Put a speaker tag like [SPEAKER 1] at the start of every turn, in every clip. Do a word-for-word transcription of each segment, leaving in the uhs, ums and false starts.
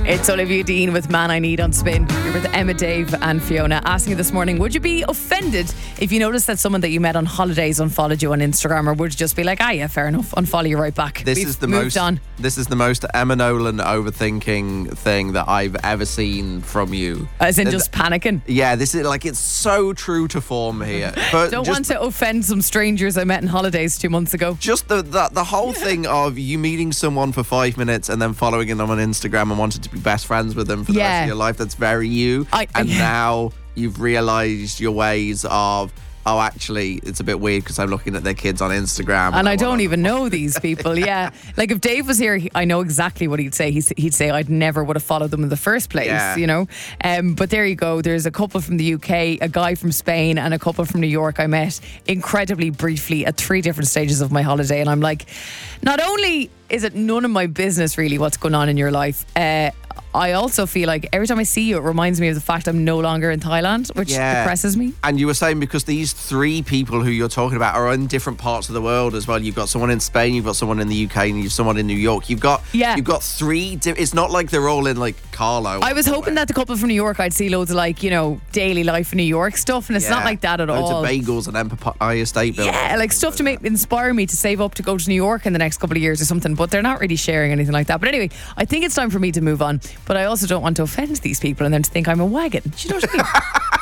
[SPEAKER 1] It's Olivia Dean with Man I Need on Spin. You're with Emma, Dave and Fiona, asking you this morning, would you be offended if you noticed that someone that you met on holidays unfollowed you on Instagram, or would you just be like, ah yeah, fair enough, unfollow you right back?
[SPEAKER 2] This
[SPEAKER 1] We've
[SPEAKER 2] is the
[SPEAKER 1] moved
[SPEAKER 2] most
[SPEAKER 1] on.
[SPEAKER 2] This is the most Emma Nolan overthinking thing that I've ever seen from you.
[SPEAKER 1] As in
[SPEAKER 2] Uh,
[SPEAKER 1] just panicking.
[SPEAKER 2] Yeah, this is like, it's so true to form here. But
[SPEAKER 1] Don't
[SPEAKER 2] just,
[SPEAKER 1] want to offend some strangers I met on holidays two months ago.
[SPEAKER 2] Just the, the the whole thing of you meeting someone for five minutes and then following them on Instagram and wanting to be best friends with them for the
[SPEAKER 1] Yeah.
[SPEAKER 2] rest of your life. That's very you.
[SPEAKER 1] I-
[SPEAKER 2] and
[SPEAKER 1] yeah.
[SPEAKER 2] now you've realised your ways of, oh, actually, it's a bit weird because I'm looking at their kids on Instagram.
[SPEAKER 1] And I don't
[SPEAKER 2] wanna-
[SPEAKER 1] even know these people. Yeah. Like if Dave was here, he, I know exactly what he'd say. He's, he'd say I'd never would have followed them in the first place,
[SPEAKER 2] Yeah.
[SPEAKER 1] you know. Um, but there you go. There's a couple from the U K, a guy from Spain and a couple from New York I met incredibly briefly at three different stages of my holiday. And I'm like, not only is it none of my business really what's going on in your life, uh, I also feel like every time I see you, it reminds me of the fact I'm no longer in Thailand, which
[SPEAKER 2] Yeah.
[SPEAKER 1] depresses me.
[SPEAKER 2] And you were saying because these three people who you're talking about are in different parts of the world as well. You've got someone in Spain, you've got someone in the U K, and you've someone in New York. You've got
[SPEAKER 1] Yeah.
[SPEAKER 2] you've got three. Di- it's not like they're all in like Carlo.
[SPEAKER 1] I was hoping that the couple from New York, I'd see loads of like, you know, daily life in New York stuff, and it's not like that at
[SPEAKER 2] Loads
[SPEAKER 1] all.
[SPEAKER 2] of bagels and Empire State Building.
[SPEAKER 1] Yeah, like stuff to make inspire me to save up to go to New York in the next couple of years or something, but they're not really sharing anything like that. But anyway, I think it's time for me to move on, but I also don't want to offend these people and then to think I'm a wagon. Do you know what I mean?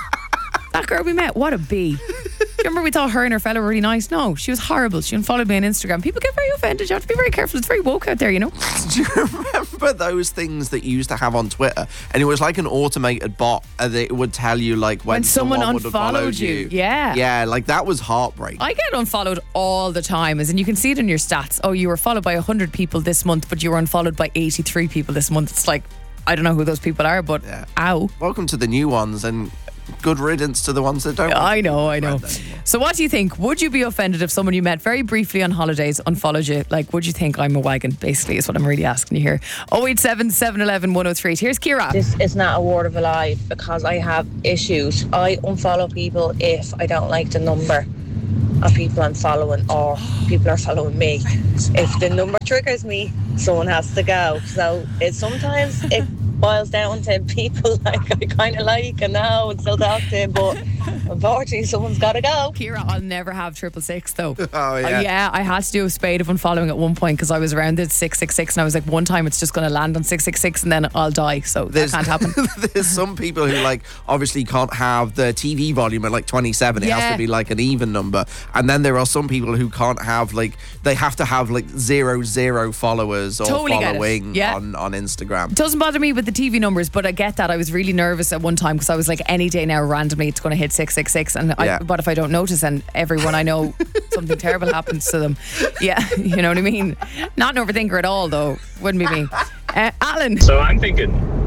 [SPEAKER 1] That girl we met, what a bee. Do you remember we thought her and her fella were really nice? No, she was horrible. She unfollowed me on Instagram. People get very offended. You have to be very careful. It's very woke out there, you know.
[SPEAKER 2] Do you remember those things that you used to have on Twitter? And it was like an automated bot and it would tell you like when,
[SPEAKER 1] When someone
[SPEAKER 2] would have
[SPEAKER 1] unfollowed
[SPEAKER 2] followed
[SPEAKER 1] you. Yeah.
[SPEAKER 2] Yeah, like that was heartbreaking.
[SPEAKER 1] I get unfollowed all the time, as in you can see it in your stats. Oh, you were followed by one hundred people this month, but you were unfollowed by eighty-three people this month. It's like, I don't know who those people are, but
[SPEAKER 2] Yeah.
[SPEAKER 1] ow.
[SPEAKER 2] Welcome to the new ones and good riddance to the ones that don't.
[SPEAKER 1] I know, I know.
[SPEAKER 2] Friend anymore.
[SPEAKER 1] So what do you think? Would you be offended if someone you met very briefly on holidays unfollowed you? Like, would you think I'm a wagon, basically, is what I'm really asking you here. oh eight seven, seven one one, one oh three eight. Here's Kira.
[SPEAKER 3] This is not a word of a lie because I have issues. I unfollow people if I don't like the number of people I'm following or people are following me. If the number triggers me, someone has to go. So it sometimes it boils down to people like I kind of like and know and still talk to, but unfortunately someone's got to go.
[SPEAKER 1] Kira, I'll never have triple six though.
[SPEAKER 2] Oh, yeah.
[SPEAKER 1] Uh, yeah, I had to do a spade of unfollowing at one point because I was around at six six six and I was like, one time it's just going to land on six six six and then I'll die. So
[SPEAKER 2] There's,
[SPEAKER 1] that can't happen.
[SPEAKER 2] there's some people who like obviously can't have the T V volume at like twenty-seven. It
[SPEAKER 1] Yeah.
[SPEAKER 2] has to be like an even number. And then there are some people who can't have like, they have to have like zero zero followers or
[SPEAKER 1] Totally get it.
[SPEAKER 2] following
[SPEAKER 1] Yeah.
[SPEAKER 2] on, on Instagram.
[SPEAKER 1] Doesn't bother me with the T V numbers, but I get that. I was really nervous at one time because I was like, any day now randomly it's going to hit six six six, and
[SPEAKER 2] Yeah.
[SPEAKER 1] I, but if I don't notice and everyone I know something terrible happens to them, yeah, you know what I mean. Not an overthinker at all though, wouldn't be me. uh, Alan.
[SPEAKER 4] So I'm thinking,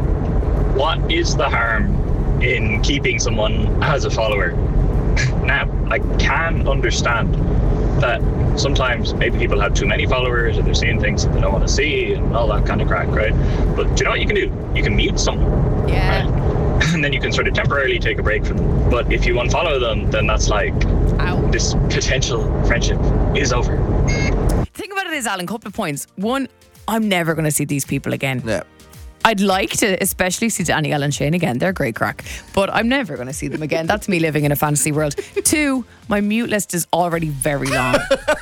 [SPEAKER 4] what is the harm in keeping someone as a follower? Now, I can understand that sometimes maybe people have too many followers or they're seeing things that they don't want to see and all that kind of crack, right? But do you know what you can do? You can mute someone,
[SPEAKER 1] Yeah.
[SPEAKER 4] right? And then you can sort of temporarily take a break from them. But if you unfollow them, then that's like,
[SPEAKER 1] Ow.
[SPEAKER 4] this potential friendship is over.
[SPEAKER 1] The thing about it is, Alan, couple of points. One, I'm never going to see these people again.
[SPEAKER 2] Yeah.
[SPEAKER 1] I'd like to especially see Danielle and Shane again. They're great crack. But I'm never going to see them again. That's me living in a fantasy world. Two, my mute list is already very long.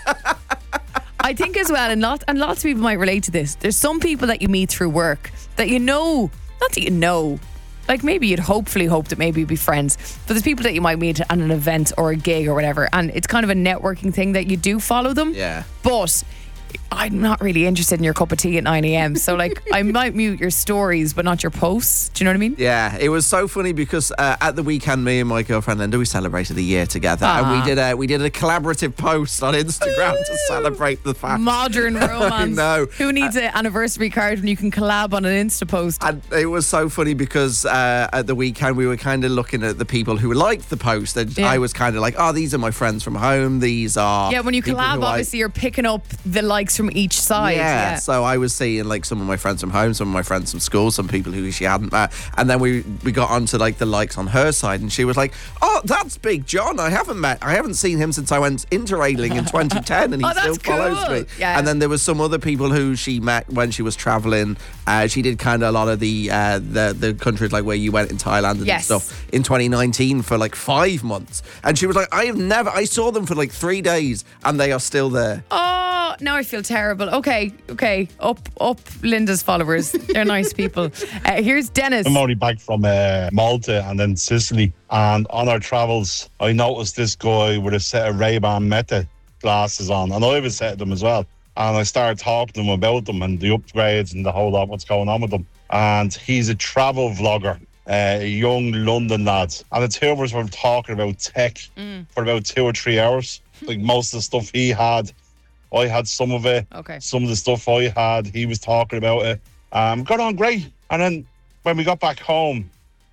[SPEAKER 1] I think as well, and, lot, and lots of people might relate to this, there's some people that you meet through work that you know, not that you know, like maybe you'd hopefully hope that maybe you'd be friends, but there's people that you might meet at an event or a gig or whatever, and it's kind of a networking thing that you do follow them.
[SPEAKER 2] Yeah.
[SPEAKER 1] But I'm not really interested in your cup of tea at nine a.m. So like I might mute your stories but not your posts. Do you know what I mean?
[SPEAKER 2] Yeah, it was so funny because uh, at the weekend, me and my girlfriend Linda, we celebrated a year together,
[SPEAKER 1] Aww.
[SPEAKER 2] and we did a we did a collaborative post on Instagram to celebrate the fact.
[SPEAKER 1] Modern romance.
[SPEAKER 2] know.
[SPEAKER 1] Who needs an anniversary card when you can collab on an Insta post?
[SPEAKER 2] And it was so funny because uh, at the weekend we were kind of looking at the people who liked the post, and
[SPEAKER 1] Yeah.
[SPEAKER 2] I was kind of like, oh, these are my friends from home. These are
[SPEAKER 1] Yeah, when you
[SPEAKER 2] people
[SPEAKER 1] collab,
[SPEAKER 2] who I-
[SPEAKER 1] obviously you're picking up the likes from from each side.
[SPEAKER 2] Yeah.
[SPEAKER 1] Yeah.
[SPEAKER 2] So I was seeing like some of my friends from home, some of my friends from school, some people who she hadn't met, and then we we got onto like the likes on her side, and she was like, "Oh, that's Big John. I haven't met. I haven't seen him since I went interrailing in twenty ten, and he
[SPEAKER 1] Oh,
[SPEAKER 2] still
[SPEAKER 1] that's
[SPEAKER 2] follows
[SPEAKER 1] cool.
[SPEAKER 2] me."
[SPEAKER 1] Yeah.
[SPEAKER 2] And then there was some other people who she met when she was traveling. Uh, she did kind of a lot of the uh, the the countries like where you went in Thailand and
[SPEAKER 1] Yes.
[SPEAKER 2] stuff in twenty nineteen for like five months, and she was like, "I have never. I saw them for like three days, and they are still there."
[SPEAKER 1] Oh, now I feel terrible. Okay, okay. Up, up Linda's followers. They're nice people. Uh, here's Dennis.
[SPEAKER 5] I'm only back from uh, Malta and then Sicily. And on our travels, I noticed this guy with a set of Ray-Ban Meta glasses on. And I have a set of them as well. And I started talking to him about them and the upgrades and the whole lot, what's going on with them. And he's a travel vlogger, uh, a young London lad. And the two of us were talking about tech
[SPEAKER 1] Mm.
[SPEAKER 5] for about two or three hours. Like most of the stuff he had, I had some of it.
[SPEAKER 1] Okay.
[SPEAKER 5] Some of the stuff I had, he was talking about it. Um, got on great. And then when we got back home,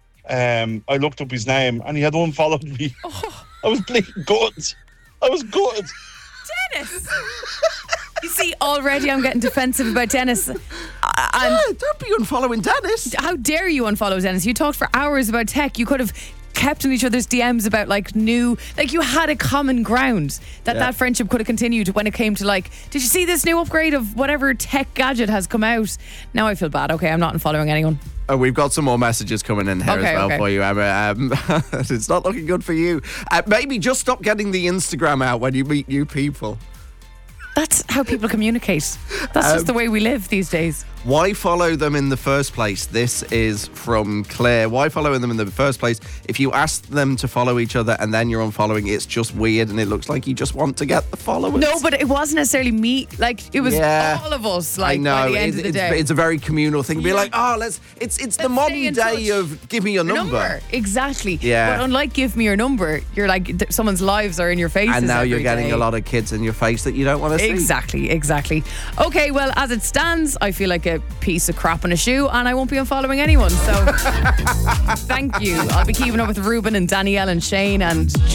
[SPEAKER 5] um, I looked up his name and he had unfollowed me.
[SPEAKER 1] Oh.
[SPEAKER 5] I was bleeding gutted. I was gutted.
[SPEAKER 1] Dennis. You see, already I'm getting defensive about Dennis. Uh, And
[SPEAKER 2] Yeah, don't be unfollowing Dennis.
[SPEAKER 1] how dare you unfollow Dennis? You talked for hours about tech. You could have kept in each other's D Ms about like new, like you had a common ground that
[SPEAKER 2] Yeah.
[SPEAKER 1] that friendship could have continued when it came to like, did you see this new upgrade of whatever tech gadget has come out? Now I feel bad. Okay, I'm not unfollowing anyone.
[SPEAKER 2] Oh, we've got some more messages coming in here
[SPEAKER 1] Okay,
[SPEAKER 2] as well
[SPEAKER 1] okay.
[SPEAKER 2] for you, Emma. Um, it's not looking good for you. Uh, maybe just stop getting the Instagram out when you meet new people.
[SPEAKER 1] That's how people communicate. That's
[SPEAKER 2] Um,
[SPEAKER 1] just the way we live these days.
[SPEAKER 2] Why follow them in the first place? This is from Claire. Why follow them in the first place? If you ask them to follow each other and then you're unfollowing, it's just weird and it looks like you just want to get the followers.
[SPEAKER 1] No, but it wasn't necessarily me. Like it was
[SPEAKER 2] Yeah.
[SPEAKER 1] all of us. Like
[SPEAKER 2] I know
[SPEAKER 1] by the end
[SPEAKER 2] it's,
[SPEAKER 1] of the
[SPEAKER 2] it's,
[SPEAKER 1] day,
[SPEAKER 2] it's a very communal thing. Be
[SPEAKER 1] Yeah.
[SPEAKER 2] like, oh, let's. It's it's the
[SPEAKER 1] Let's
[SPEAKER 2] modern
[SPEAKER 1] stay in
[SPEAKER 2] day
[SPEAKER 1] touch.
[SPEAKER 2] of give me your number.
[SPEAKER 1] Exactly.
[SPEAKER 2] Yeah.
[SPEAKER 1] But unlike give me your number, you're like th- someone's lives are in your faces.
[SPEAKER 2] And now you're
[SPEAKER 1] every
[SPEAKER 2] getting
[SPEAKER 1] day.
[SPEAKER 2] a lot of kids in your face that you don't want to see.
[SPEAKER 1] Exactly, exactly. Okay, well, as it stands, I feel like a piece of crap in a shoe and I won't be unfollowing anyone. So thank you. I'll be keeping up with Ruben and Danielle and Shane and